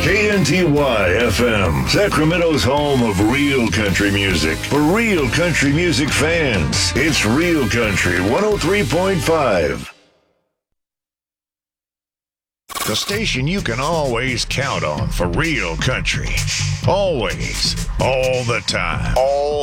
KNTY FM, Sacramento's home of real country music. For real country music fans, it's Real Country 103.5. The station you can always count on for real country. Always. All the time. All